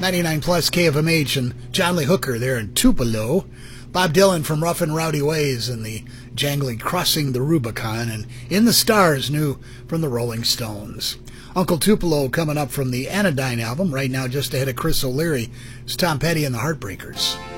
99 plus KFMH and John Lee Hooker there in Tupelo. Bob Dylan from Rough and Rowdy Ways and the jangly Crossing the Rubicon, and In the Stars, new from the Rolling Stones. Uncle Tupelo coming up from the Anodyne album, right now just ahead of Chris O'Leary. It's Tom Petty and the Heartbreakers.